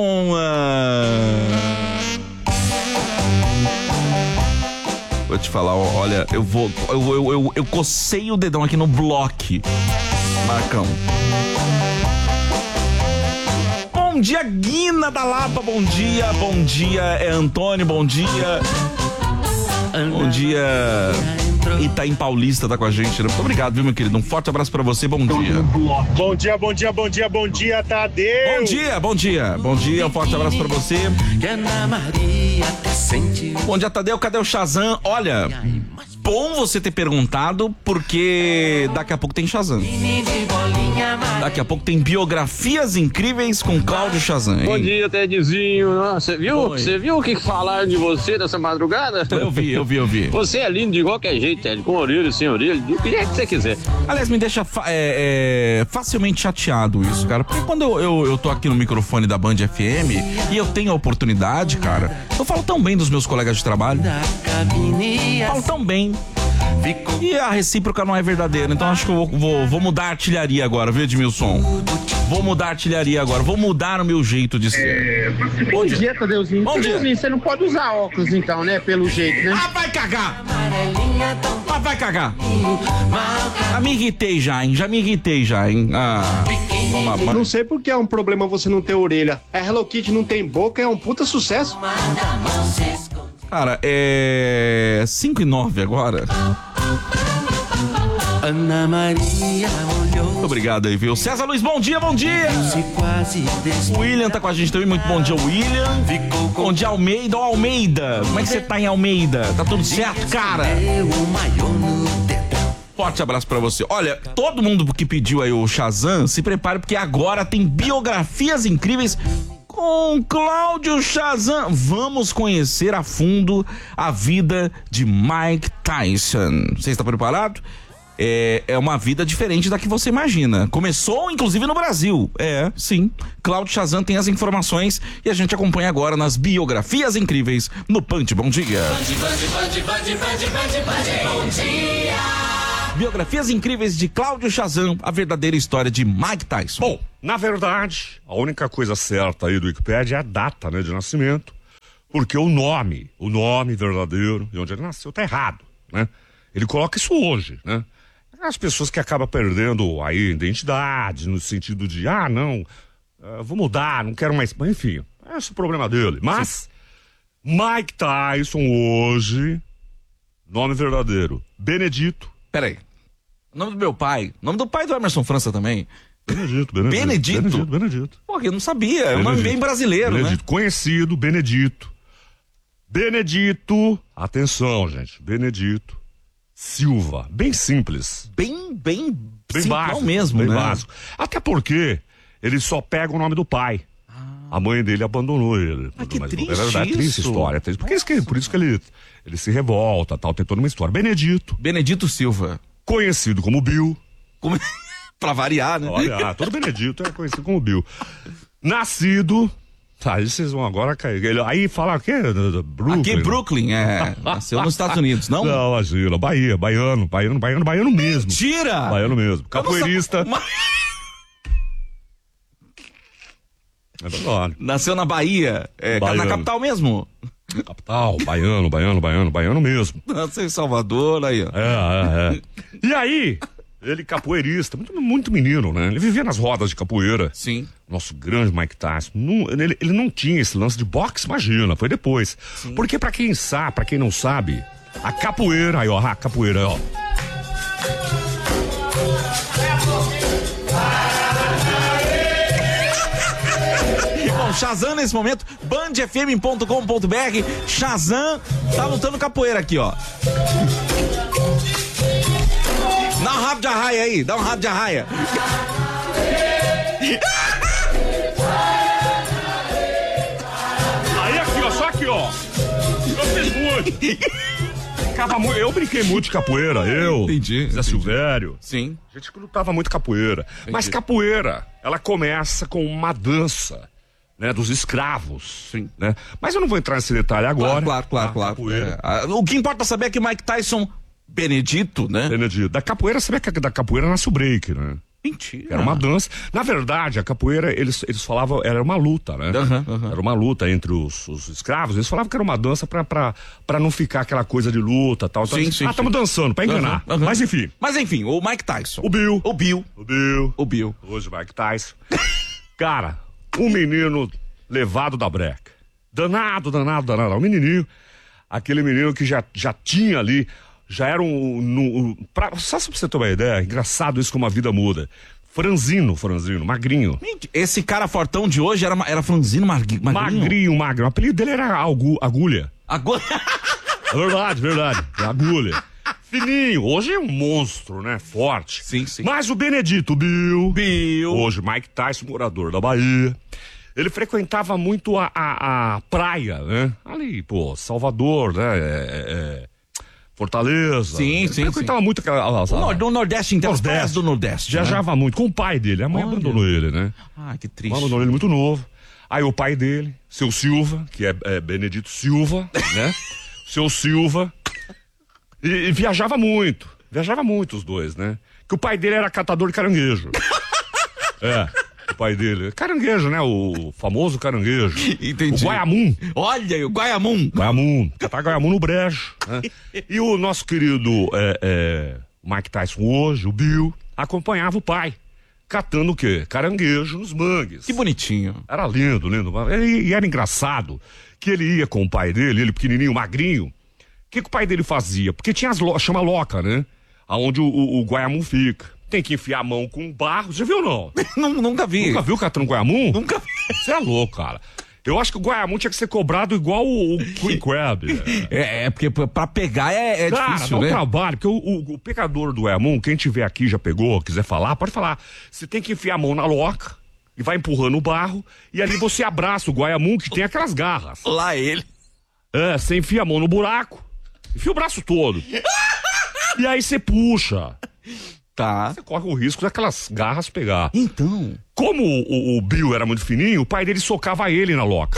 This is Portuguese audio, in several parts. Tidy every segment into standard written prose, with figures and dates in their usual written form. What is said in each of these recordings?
Vou te falar, olha, eu cocei o dedão aqui no bloco, Marcão. Bom dia, Guina da Lapa, bom dia, Antônio, bom dia. Bom dia, Itaim Paulista tá com a gente, né? Muito obrigado, viu, meu querido? Um forte abraço pra você, bom dia. Bom dia, Tadeu. Bom dia, um forte abraço pra você. Bom dia, Tadeu, cadê o Shazam? Olha, bom você ter perguntado, porque daqui a pouco tem Shazam. Daqui a pouco tem biografias incríveis com Cláudio Shazam, hein? Bom dia, Tedzinho. Você viu o que falaram de você nessa madrugada? Eu vi. Você é lindo de qualquer jeito, Ted, com orelha, sem orelha, do que é que você quiser. Aliás, me deixa facilmente chateado isso, cara, porque quando eu tô aqui no microfone da Band FM e eu tenho a oportunidade, cara, eu falo tão bem dos meus colegas de trabalho. Falo tão bem. E a recíproca não é verdadeira, então acho que eu vou mudar a artilharia agora, viu, Edmilson? Vou mudar a artilharia agora, vou mudar o meu jeito de ser. Bom dia, Tadeuzinho. Bom dia. Tadeuzinho, você não pode usar óculos então, né? Pelo jeito, né? Ah, vai cagar! Me irritei já, hein? Não sei porque é um problema você não ter orelha. A Hello Kitty não tem boca, é um puta sucesso. Cara, 5:09 agora. Ana Maria olhou. Muito obrigado aí, viu? César Luiz, bom dia. O William tá com a gente também, muito bom dia, William. Bom dia, Almeida. Como é que você tá em Almeida? Tá tudo certo, cara? Forte abraço pra você. Olha, todo mundo que pediu aí o Shazam, se prepare porque agora tem biografias incríveis com Cláudio Shazam. Vamos conhecer a fundo a vida de Mike Tyson. Você está preparado? É uma vida diferente da que você imagina. Começou, inclusive, no Brasil. Sim. Cláudio Shazam tem as informações e a gente acompanha agora nas biografias incríveis no Punch. Bom dia. Bom dia. Biografias incríveis de Cláudio Shazam, a verdadeira história de Mike Tyson. Bom, na verdade, a única coisa certa aí do Wikipedia é a data, né, de nascimento, porque o nome verdadeiro e onde ele nasceu tá errado, né? Ele coloca isso hoje, né? As pessoas que acabam perdendo aí identidade, no sentido de, vou mudar, não quero mais, enfim, esse é o problema dele. Mas, Mike Tyson hoje, nome verdadeiro, Benedito. Peraí, o nome do meu pai, o nome do pai do Emerson França também. Benedito. Pô, eu não sabia, é um nome bem brasileiro, Benedito, né? Conhecido, Benedito, atenção, gente, Benedito Silva, bem simples. Bem Bem básico mesmo, bem né? básico. Até porque ele só pega o nome do pai. A mãe dele abandonou ele. Que triste é verdade, isso. triste história. Por isso que ele se revolta, tal, tem toda uma história. Benedito Silva. Conhecido como Bill. Pra variar, né? Olha, todo Benedito é conhecido como Bill. Nascido... Aí vocês vão agora cair. Aí fala o quê? Brooklyn. Aqui Brooklyn, nasceu nos Estados Unidos, não? Não, imagina, Bahia, baiano mesmo. Mentira! Baiano mesmo, capoeirista. É verdade. Nasceu na Bahia, na capital mesmo? Capital, baiano mesmo. Nasceu em Salvador, aí ó. E aí, ele capoeirista, muito menino, né? Ele vivia nas rodas de capoeira. Sim. Nosso grande Mike Tyson. Ele não tinha esse lance de boxe, imagina, foi depois. Sim. Porque pra quem não sabe, a capoeira, aí ó, capoeira, ó. Bom, Shazam nesse momento, bandfm.com.br, Shazam tá lutando capoeira aqui, ó. Dá um rabo de arraia aí, Aí aqui, ó, só aqui, ó. Eu fiz muito. Eu brinquei muito de capoeira, Entendi. Zé Silvério. Sim. A gente lutava muito capoeira. Entendi. Mas capoeira, ela começa com uma dança, né, dos escravos. Sim. Né? Mas eu não vou entrar nesse detalhe agora. Claro. Capoeira. O que importa saber é que Mike Tyson, Benedito, né? Da capoeira, você vê que da capoeira nasce o break, né? Mentira. Era uma dança. Na verdade, a capoeira, eles falavam, era uma luta, né? Era uma luta entre os escravos. Eles falavam que era uma dança pra não ficar aquela coisa de luta, tal. Sim, estamos dançando, pra enganar. Mas enfim. Mas enfim, o Mike Tyson. O Bill. Hoje Mike Tyson. Cara, um menino levado da breca. Danado. Um menininho. Aquele menino que já tinha ali, já era só pra você ter uma ideia, engraçado isso como a vida muda. Franzino, magrinho. Esse cara fortão de hoje era franzino, magrinho? Magrinho. O apelido dele era Agulha. Agora... Verdade. Agulha. Fininho. Hoje é um monstro, né? Forte. Sim. Mas o Benedito Bill. Hoje, Mike Tyson, morador da Bahia. Ele frequentava muito a praia, né? Ali, Salvador, né? Fortaleza. Sim. Frequentava muito aquela... No Nordeste inteiro, as praias do Nordeste. Viajava muito com o pai dele. A mãe abandonou ele, né? Ah, que triste. Abandonou ele muito novo. Aí o pai dele, seu Silva, que é Benedito Silva, né? Seu Silva. E viajava muito os dois, né? Que o pai dele era catador de caranguejo. O pai dele. Caranguejo, né? O famoso caranguejo. Entendi. O Guaiamum. Olha, o Guaiamum. Catar Guaiamum no brejo. Né? E o nosso querido Mike Tyson hoje, o Bill, acompanhava o pai. Catando o quê? Caranguejo nos mangues. Que bonitinho. Era lindo. E era engraçado que ele ia com o pai dele, ele pequenininho, magrinho. O que o pai dele fazia? Porque tinha chama loca, né? Aonde o Guaiamum fica. Tem que enfiar a mão com barro. Você viu ou não? Nunca vi. Nunca viu catando Guaiamum? Nunca vi. Você é louco, cara. Eu acho que o Guaiamum tinha que ser cobrado igual o Queen Crab. Porque pra pegar é cara, difícil, dá né? um trabalho, porque o pegador do Guaiamum, quem tiver aqui já pegou, quiser falar, pode falar. Você tem que enfiar a mão na loca e vai empurrando o barro e ali você abraça o Guaiamum que tem aquelas garras. Lá ele. Você enfia a mão no buraco, enfia o braço todo. E aí você puxa. Tá. Você corre o risco daquelas garras pegar. Então. Como o Bill era muito fininho, o pai dele socava ele na loca.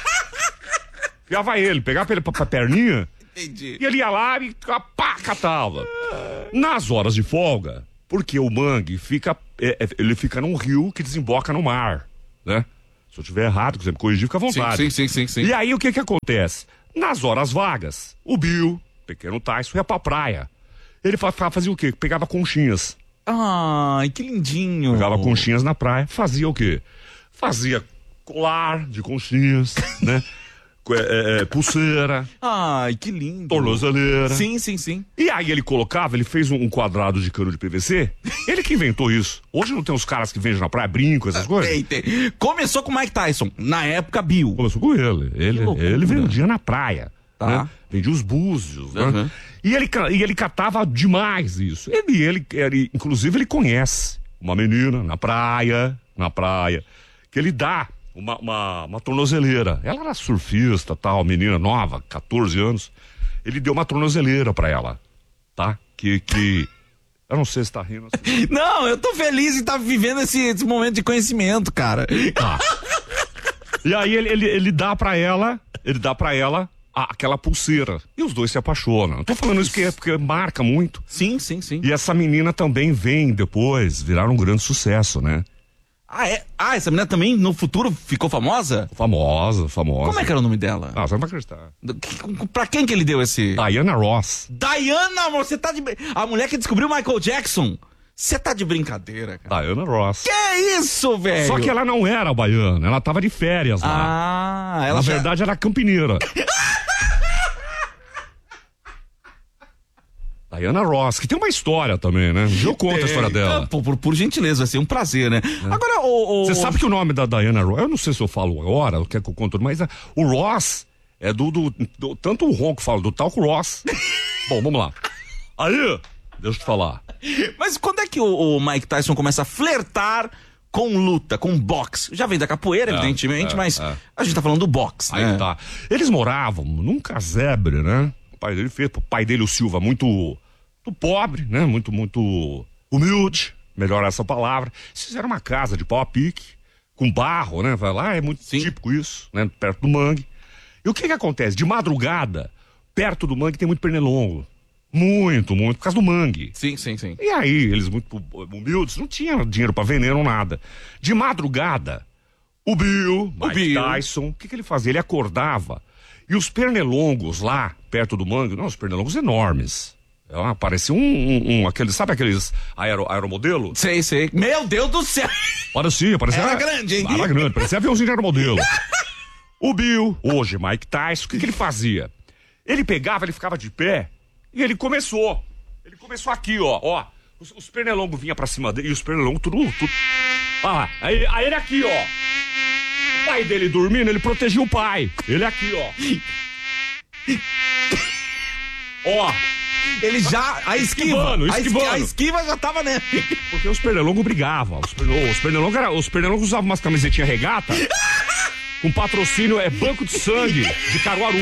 Enfiava ele, pegava ele pra perninha. Entendi. E ele ia lá e pá, catava. Nas horas de folga, porque o mangue ele fica num rio que desemboca no mar, né? Se eu tiver errado, quiser me corrigir, fica à vontade. Sim. E aí o que acontece? Nas horas vagas, o Bill, pequeno Tyson, ia pra praia. Ele fazia o quê? Pegava conchinhas. Ai, que lindinho. Pegava conchinhas na praia. Fazia o quê? Fazia colar de conchinhas, né? Pulseira. Ai, que lindo. Tornozeleira. Sim. E aí ele fez um quadrado de cano de PVC. Ele que inventou isso. Hoje não tem uns caras que vendem na praia brinco, essas coisas? Tem. Começou com o Mike Tyson. Na época, Bill. Começou com ele. Ele vendia na praia. Tá. Né? Vendia os búzios, né? E ele catava demais isso. Ele, inclusive, ele conhece uma menina na praia, que ele dá uma tornozeleira. Ela era surfista, tal, menina nova, 14 anos. Ele deu uma tornozeleira pra ela, tá? Que eu não sei se tá rindo assim. Não, eu tô feliz em estar vivendo esse momento de conhecimento, cara. Tá. E aí ele dá pra ela aquela pulseira. E os dois se apaixonam. Eu tô falando isso porque marca muito. Sim. E essa menina também vem depois virar um grande sucesso, né? Essa menina também no futuro ficou famosa? Famosa. Como é que era o nome dela? Você não vai acreditar. Pra quem que ele deu esse... Diana Ross. Diana, você tá de... A mulher que descobriu Michael Jackson. Você tá de brincadeira, cara. Diana Ross. Que isso, velho? Só que ela não era baiana, ela tava de férias lá. Ela Na verdade, era campineira. Diana Ross, que tem uma história também, né? Eu conto a história dela. Por gentileza, vai ser um prazer, né? Agora, Você sabe que o nome da Diana Ross, eu não sei se eu falo agora, eu quero que eu conto, mas o Ross é tanto o Ronco fala, do talco Ross. Bom, vamos lá. Aí, deixa eu te falar. Mas quando é que o Mike Tyson começa a flertar com luta, com boxe? Já vem da capoeira, evidentemente, mas a gente tá falando do boxe, né? Aí tá. Eles moravam num casebre, né? O pai dele, o Silva, muito pobre, né? Muito humilde, melhor essa palavra. Eles fizeram uma casa de pau a pique, com barro, né? Vai lá, é muito típico isso, né? Perto do mangue. E o que acontece? De madrugada, perto do mangue tem muito pernilongo. Muito, por causa do mangue. Sim. E aí, eles muito humildes, não tinham dinheiro pra veneno, nada. De madrugada, o Mike Tyson, o que ele fazia? Ele acordava e os pernilongos lá, perto do mangue, os pernilongos enormes. Parecia sabe aqueles aeromodelo? Sei. Meu Deus do céu! Parecia. Era grande, hein? Era grande, parecia aviãozinho de aeromodelo. O Bill, hoje Mike Tyson, o que ele fazia? Ele pegava, ele ficava de pé e ele começou aqui, ó. Os pernilongos vinham pra cima dele e os pernilongos tudo. Ah, aí ele aqui, ó. O pai dele dormindo, ele protegia o pai. Ele aqui, ó. Ó. Ele já. A esquivando. A esquiva já tava nele. Porque os pernilongos brigavam. Os pernilongos usavam umas camisetinhas regata. Com patrocínio Banco de Sangue de Caruaru.